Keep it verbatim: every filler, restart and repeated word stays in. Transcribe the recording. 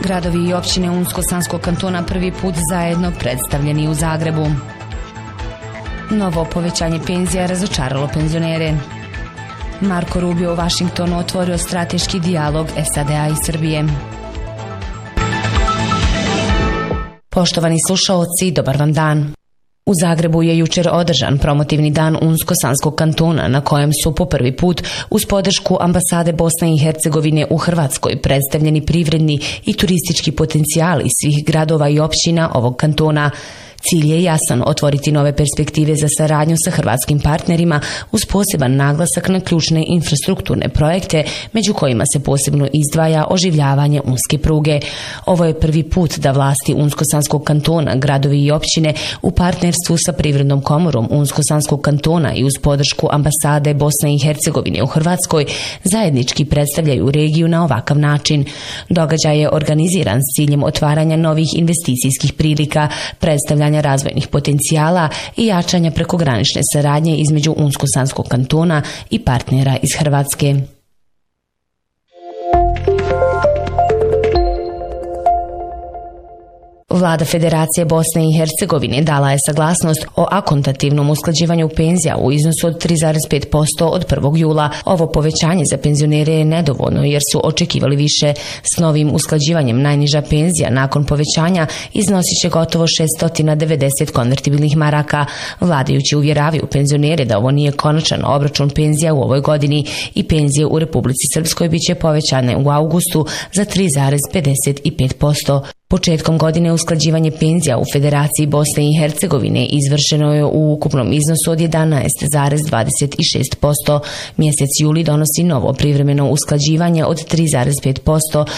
Gradovi i općine Unsko-Sanskog kantona prvi put zajedno predstavljeni u Zagrebu. Novo povećanje penzija razočaralo penzionere. Marko Rubio u Vašingtonu otvorio strateški dijalog S A D A i Srbije. Poštovani slušaoci, dobar vam dan. U Zagrebu je jučer održan promotivni dan Unsko-Sanskog kantona na kojem su po prvi put uz podršku ambasade Bosne i Hercegovine u Hrvatskoj predstavljeni privredni i turistički potencijali svih gradova i općina ovog kantona. Cilj je jasan, otvoriti nove perspektive za saradnju sa hrvatskim partnerima uz poseban naglasak na ključne infrastrukturne projekte, među kojima se posebno izdvaja oživljavanje unske pruge. Ovo je prvi put da vlasti Unsko-Sanskog kantona, gradovi i općine u partnerstvu sa Privrednom komorom Unsko-Sanskog kantona i uz podršku ambasade Bosne i Hercegovine u Hrvatskoj zajednički predstavljaju regiju na ovakav način. Događaj je organiziran s ciljem otvaranja novih investicijskih prilika, predstavljanja razvojnih potencijala i jačanja prekogranične saradnje između Unsko-Sanskog kantona i partnera iz Hrvatske. Vlada Federacije Bosne i Hercegovine dala je saglasnost o akontativnom usklađivanju penzija u iznosu od tri zarez pet posto od prvog jula. Ovo povećanje za penzionere je nedovoljno jer su očekivali više. S novim usklađivanjem najniža penzija nakon povećanja iznosit će gotovo šessto devedeset konvertibilnih maraka. Vladajući uvjeravaju penzionere da ovo nije konačan obračun penzija u ovoj godini i penzije u Republici Srpskoj bit će povećane u augustu za tri zarez pedeset pet posto. Početkom godine usklađivanje penzija u Federaciji Bosne i Hercegovine izvršeno je u ukupnom iznosu od jedanaest zarez dvadeset šest posto. Mjesec juli donosi novo privremeno usklađivanje od tri zarez pet posto